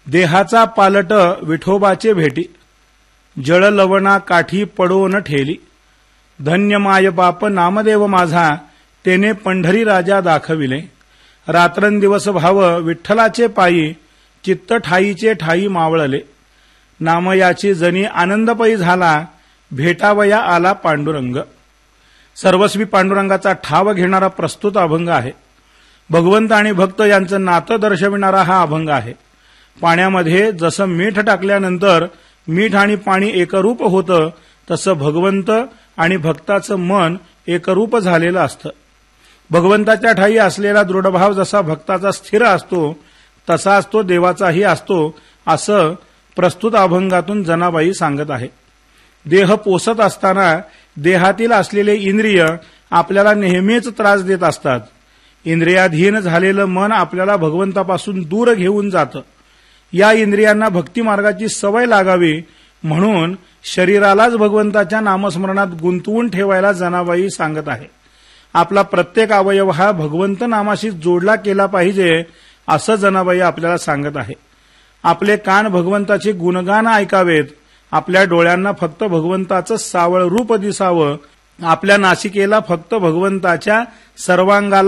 देहाचा पालट विठोबाचे भेटी, जळ लवणा काठी पडो न ठेली। धन्य माय बाप नामदेव माझा, तेने पंढरी राजा दाखविले। रात्रंदिवस भाव विठ्ठलाचे पायी, चित्त ठाईचे ठाई मावळले। नामयाची जणी आनंदपई झाला, भेटावया आला पांडुरंग। सर्वस्वी पांडुरंगाचा ठाव घेणारा प्रस्तुत अभंग आहे। भगवंत आणि भक्त यांचं नातं दर्शविणारा हा अभंग आहे। पाण्यामध्ये जसं मीठ टाकल्यानंतर मीठ आणि पाणी एकरूप होतं, तसं भगवंत आणि भक्ताचं मन एकरूप झालेलं असतं। भगवंताच्या ठाई असलेला दृढभाव जसा भक्ताचा स्थिर असतो, तसाच तो देवाचाही असतो, असं प्रस्तुत अभंगातून जनाबाई सांगत आहे। देह पोसत असताना देहातील असलेले इंद्रिय आपल्याला नेहमीच त्रास देत असतात। इंद्रियाधीन झालेलं मन आपल्याला भगवंतापासून दूर घेऊन जातं। या इंद्रियांना भक्ती मार्गाची सवय लागावी म्हणून शरीरालाच भगवंताच्या नामस्मरणात गुंतवून ठेवायला जनाबाई सांगत आहे। आपला प्रत्येक अवयव हा भगवंत नामाशी जोडला केला पाहिजे, असं जनाबाई आपल्याला सांगत आहे। आपले कान भगवंताचे गुणगान ऐकावेत, आपल्या डोळ्यांना फक्त भगवंताचं सावळ रूप दिसावं, आपल्या नासिकेला फक्त भगवंताच्या सर्वांगाला